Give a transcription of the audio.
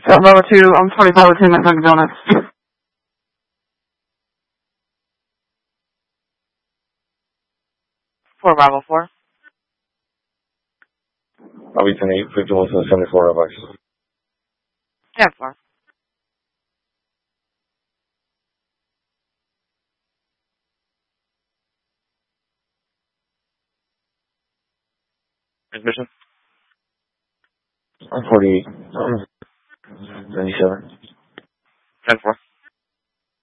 So Bravo 2, I'm 25 with 10 minutes Dunkin' Donuts. 4 Bravo 4. I'll be 10-8, 51 to 74 Red Box. 10-4. Transmission? 48. 97. 10-4.